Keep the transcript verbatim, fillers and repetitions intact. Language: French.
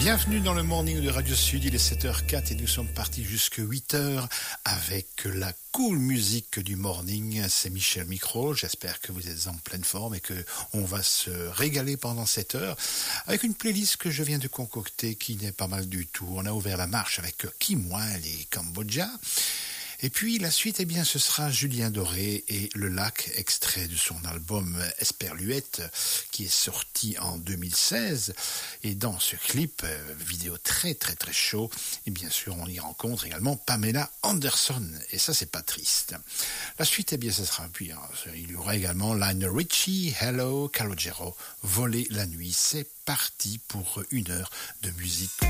Bienvenue dans le Morning de Radio Sud, il est sept heures zéro quatre et nous sommes partis jusqu'à huit heures avec la cool musique du morning. C'est Michel Micro, j'espère que vous êtes en pleine forme et qu'on va se régaler pendant cette heure avec une playlist que je viens de concocter qui n'est pas mal du tout. On a ouvert la marche avec Kim Wilde et Cambodja. Et puis la suite, eh bien, ce sera Julien Doré et Le Lac, extrait de son album Esperluette, qui est sorti en deux mille seize. Et dans ce clip, euh, vidéo très très très chaud, et bien sûr, on y rencontre également Pamela Anderson. Et ça, c'est pas triste. La suite, eh bien, ce sera puis, hein, il y aura également Lionel Richie, Hello, Calogero, Voler la nuit. C'est parti pour une heure de musique.